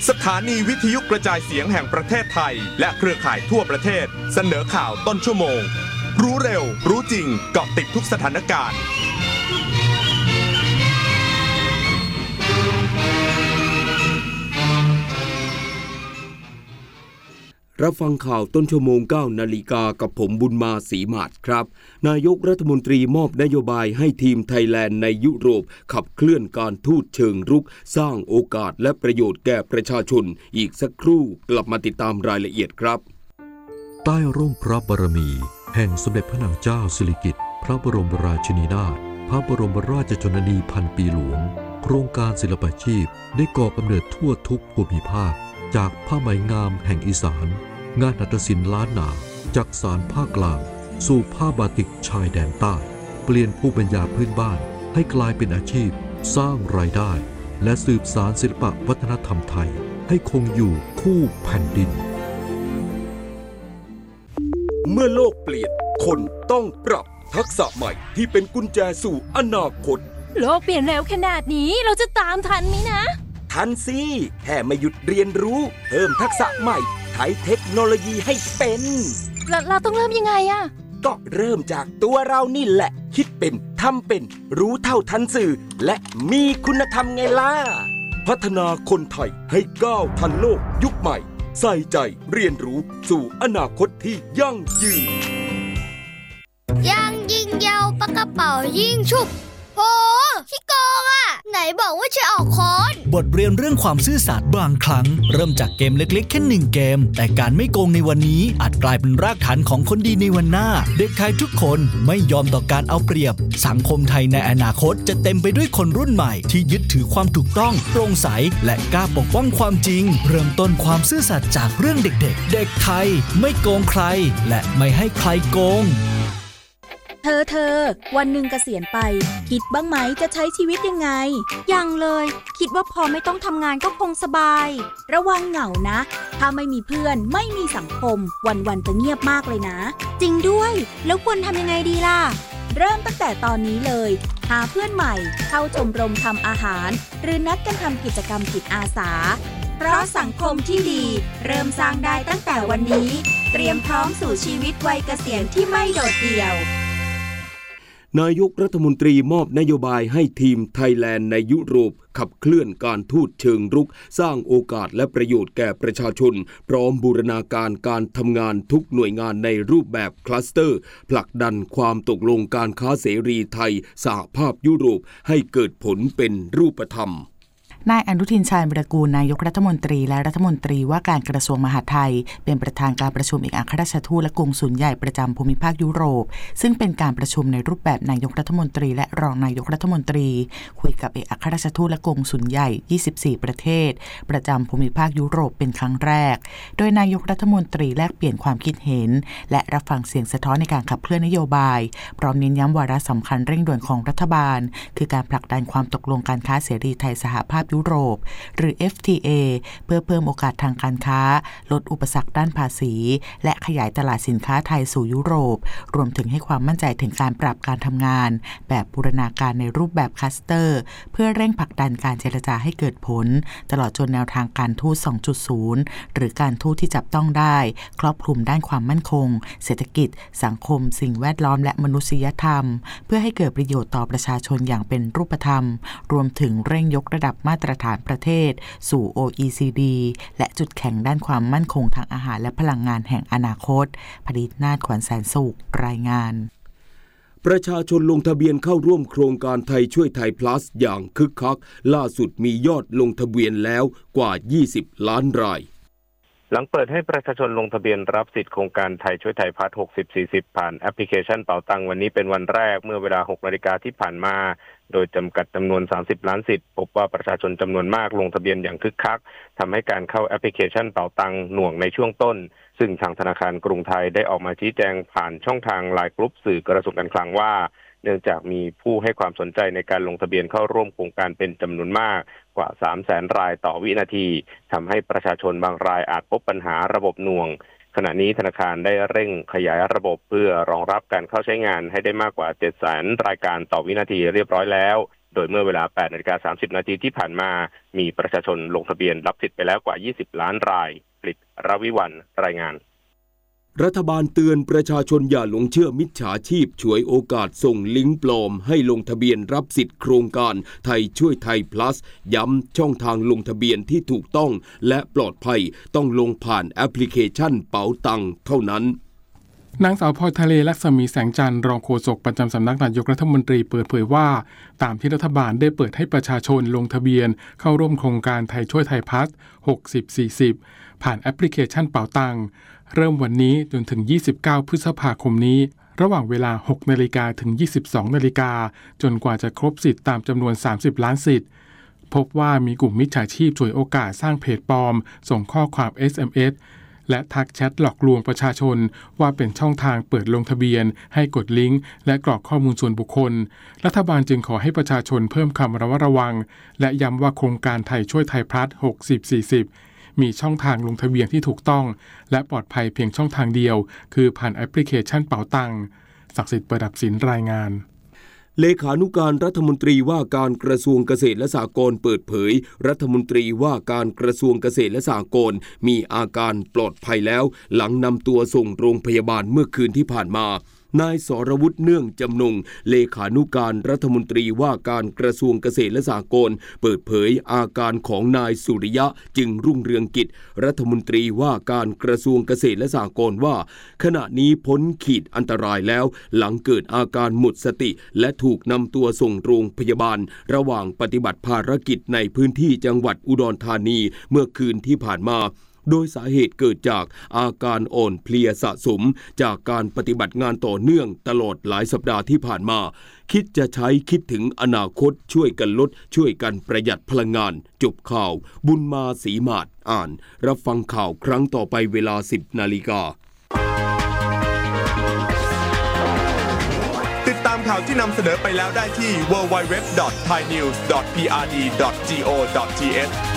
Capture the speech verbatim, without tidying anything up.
สถานีวิทยุกระจายเสียงแห่งประเทศไทยและเครือข่ายทั่วประเทศเสนอข่าวต้นชั่วโมงรู้เร็วรู้จริงเกาะติดทุกสถานการณ์รับฟังข่าวต้นชั่วโมง เก้านาฬิกากับผมบุญมาศรีมาศครับนายกรัฐมนตรีมอบนโยบายให้ทีมไทยแลนด์ในยุโรปขับเคลื่อนการทูตเชิงรุกสร้างโอกาสและประโยชน์แก่ประชาชนอีกสักครู่กลับมาติดตามรายละเอียดครับใต้ร่มพระบารมีแห่งสมเด็จพระนางเจ้าสิริกิติ์พระบรมราชินีนาถพระบรมราชชนนีพันปีหลวงโครงการศิลปาชีพได้ก่อกำเนิดทั่วทุกภูมิภาคจากผ้าไหมงามแห่งอีสานงานหัตถศิลป์ล้านนาจากสานภาคกลางสู่ผ้าบาติกชายแดนใต้เปลี่ยนภูมิปัญญาพื้นบ้านให้กลายเป็นอาชีพสร้างรายได้และสืบสานศิลปวัฒนธรรมไทยให้คงอยู่คู่แผ่นดินเมื่อโลกเปลี่ยนคนต้องปรับทักษะใหม่ที่เป็นกุญแจสู่อนาคตโลกเปลี่ยนเร็วขนาดนี้เราจะตามทันไหมนะทันสิแค่ไม่หยุดเรียนรู้เพิ่มทักษะใหม่ใช้เทคโนโลยีให้เป็นเราเราต้องเริ่มยังไงอะก็เริ่มจากตัวเรานี่แหละคิดเป็นทำเป็นรู้เท่าทันสื่อและมีคุณธรรมไงล่ะพัฒนาคนไทยให้ก้าวทันโลกยุคใหม่ใส่ใจเรียนรู้สู่อนาคตที่ยั่งยืนยังยิงยาวปากกระเป๋ายิงฉุบโหขี้โกงอ่ะไหนบอกว่าจะออกค้อนบทเรียนเรื่องความซื่อสัตย์บางครั้งเริ่มจากเกมเล็กๆแค่หนึ่งเกมแต่การไม่โกงในวันนี้อาจกลายเป็นรากฐานของคนดีในวันหน้าเด็กไทยทุกคนไม่ยอมต่อการเอาเปรียบสังคมไทยในอนาคตจะเต็มไปด้วยคนรุ่นใหม่ที่ยึดถือความถูกต้องโปร่งใสและกล้าปกป้องความจริงเริ่มต้นความซื่อสัตย์จากเรื่องเด็กๆเด็กไทยไม่โกงใครและไม่ให้ใครโกงเธอเธอวันหนึ่งเกษียณไปคิดบ้างไหมจะใช้ชีวิตยังไงยังเลยคิดว่าพอไม่ต้องทำงานก็คงสบายระวังเหงานะถ้าไม่มีเพื่อนไม่มีสังคมวันๆจะเงียบมากเลยนะจริงด้วยแล้วควรทำยังไงดีล่ะเริ่มตั้งแต่ตอนนี้เลยหาเพื่อนใหม่เข้าชมรมทำอาหารหรือนัดกันทำกิจกรรมจิตอาสาเพราะสังคมที่ดีเริ่มสร้างได้ตั้งแต่วันนี้เตรียมพร้อมสู่ชีวิตวัยเกษียณที่ไม่โดดเดี่ยวนายกรัฐมนตรีมอบนโยบายให้ทีมไทยแลนด์ในยุโรปขับเคลื่อนการทูตเชิงรุกสร้างโอกาสและประโยชน์แก่ประชาชนพร้อมบูรณาการการทำงานทุกหน่วยงานในรูปแบบคลัสเตอร์ผลักดันความตกลงการค้าเสรีไทยสหภาพยุโรปให้เกิดผลเป็นรูปธรรมนายอนุทินชาญวิรากูลนายกรัฐมนตรีและรัฐมนตรีว่าการกระทรวงมหาดไทยเป็นประธานการประชุมเอกอัครราชทูตและกงสุลใหญ่ประจำภูมิภาคยุโรปซึ่งเป็นการประชุมในรูปแบบนายกรัฐมนตรีและรองนายกรัฐมนตรีคุยกับเอกอัครราชทูตและกงสุลใหญ่ยี่สิบสี่ประเทศประจำภูมิภาคยุโรปเป็นครั้งแรกโดยนายกรัฐมนตรีแลกเปลี่ยนความคิดเห็นและรับฟังเสียงสะท้อนในการขับเคลื่อนนโยบายพร้อมเน้นย้ำวาระสำคัญเร่งด่วนของรัฐบาลคือการผลักดันความตกลงการค้าเสรีไทยสหภาพยุโรปหรือ เอฟ ที เอ เพื่อเพิ่มโอกาสทางการค้าลดอุปสรรคด้านภาษีและขยายตลาดสินค้าไทยสู่ยุโรปรวมถึงให้ความมั่นใจถึงการปรับการทำงานแบบบูรณาการในรูปแบบคลัสเตอร์เพื่อเร่งผลักดันการเจรจาให้เกิดผลตลอดจนแนวทางการทูต สองจุดศูนย์ หรือการทูตที่จับต้องได้ครอบคลุมด้านความมั่นคงเศรษฐกิจสังคมสิ่งแวดล้อมและมนุษยธรรมเพื่อให้เกิดประโยชน์ต่อประชาชนอย่างเป็นรูปธรรมรวมถึงเร่งยกระดับมาตรฐานประเทศสู่ โอ อี ซี ดี และจุดแข็งด้านความมั่นคงทางอาหารและพลังงานแห่งอนาคตผลิตนาถขวัญแสนสุขรายงานประชาชนลงทะเบียนเข้าร่วมโครงการไทยช่วยไทย plus อย่างคึกคักล่าสุดมียอดลงทะเบียนแล้วกว่ายี่สิบล้านรายหลังเปิดให้ประชาชนลงทะเบียนรับสิทธิโครงการไทยช่วยไทยพาร์ท หกสิบ สี่สิบ ผ่านแอปพลิเคชันเป๋าตังวันนี้เป็นวันแรกเมื่อเวลา หกนาฬิกาที่ผ่านมาโดยจำกัดจำนวนสามสิบล้านสิทธิ์พบว่าประชาชนจำนวนมากลงทะเบียนอย่างคึกคักทำให้การเข้าแอปพลิเคชันเป๋าตังหน่วงในช่วงต้นซึ่งทางธนาคารกรุงไทยได้ออกมาชี้แจงผ่านช่องทางไลน์กรุ๊ปสื่อกระทรวงการคลังว่าเนื่องจากมีผู้ให้ความสนใจในการลงทะเบียนเข้าร่วมโครงการเป็นจำนวนมากกว่า สามแสน รายต่อวินาทีทำให้ประชาชนบางรายอาจพบปัญหาระบบหน่วงขณะนี้ธนาคารได้เร่งขยายระบบเพื่อรองรับการเข้าใช้งานให้ได้มากกว่า เจ็ดแสน รายการต่อวินาทีเรียบร้อยแล้วโโดยเมื่อเวลา แปดนาฬิกาสามสิบนาทีที่ผ่านมามีประชาชนลงทะเบียนรับสิทธิ์ไปแล้วกว่ายี่สิบล้านรายกฤษ รวิวรรณรายงานรัฐบาลเตือนประชาชนอย่าหลงเชื่อมิจฉาชีพฉวยโอกาสส่งลิงก์ปลอมให้ลงทะเบียนรับสิทธิ์โครงการไทยช่วยไทย plus ย้ำช่องทางลงทะเบียนที่ถูกต้องและปลอดภัยต้องลงผ่านแอปพลิเคชันเป๋าตังเท่านั้นนางสาวพลอยทะเลลักษมีแสงจันทร์รองโฆษกประจำสำนักนายกรัฐมนตรีเปิดเผยว่าตามที่รัฐบาลได้เปิดให้ประชาชนลงทะเบียนเข้าร่วมโครงการไทยช่วยไทยพัฒน์หกสิบ สี่สิบผ่านแอปพลิเคชันเป๋าตังเริ่มวันนี้จนถึงยี่สิบเก้าพฤษภาคมนี้ระหว่างเวลา หกนาฬิกาถึง ยี่สิบสองนาฬิกาจนกว่าจะครบสิทธิ์ตามจำนวนสามสิบล้านสิทธิ์พบว่ามีกลุ่มมิจฉาชีพฉวยโอกาสสร้างเพจปลอมส่งข้อความ เอส เอ็ม เอสและทักแชทหลอกลวงประชาชนว่าเป็นช่องทางเปิดลงทะเบียนให้กดลิงก์และกรอกข้อมูลส่วนบุคคลรัฐบาลจึงขอให้ประชาชนเพิ่มความระมัดระวังและย้ำว่าโครงการไทยช่วยไทยพลัสหกสิบ สี่สิบมีช่องทางลงทะเบียนที่ถูกต้องและปลอดภัยเพียงช่องทางเดียวคือผ่านแอปพลิเคชันเป๋าตังศักดิ์สิทธิ์ประดับศิลป์รายงานเลขานุการรัฐมนตรีว่าการกระทรวงเกษตรและสหกรณ์เปิดเผยรัฐมนตรีว่าการกระทรวงเกษตรและสหกรณ์มีอาการปลอดภัยแล้วหลังนำตัวส่งโรงพยาบาลเมื่อคืนที่ผ่านมานายสรวุฒิเนื่องจำนงเลขานุการรัฐมนตรีว่าการกระทรวงเกษตรและสหกรณ์เปิดเผยอาการของนายสุริยะจึงรุ่งเรืองกิจรัฐมนตรีว่าการกระทรวงเกษตรและสหกรณ์ว่าขณะนี้พ้นขีดอันตรายแล้วหลังเกิดอาการหมดสติและถูกนำตัวส่งโรงพยาบาลระหว่างปฏิบัติภารกิจในพื้นที่จังหวัดอุดรธานีเมื่อคืนที่ผ่านมาโดยสาเหตุเกิดจากอาการอ่อนเพลียสะสมจากการปฏิบัติงานต่อเนื่องตลอดหลายสัปดาห์ที่ผ่านมาคิดจะใช้คิดถึงอนาคตช่วยกันลดช่วยกันประหยัดพลังงานจบข่าวบุญมาศรีมาศอ่านรับฟังข่าวครั้งต่อไปเวลา สิบนาฬิกาติดตามข่าวที่นำเสนอไปแล้วได้ที่ ดับเบิลยู ดับเบิลยู ดับเบิลยู ดอท ไทยนิวส์ ดอท พี อาร์ ดี ดอท จี โอ ดอท ที เอช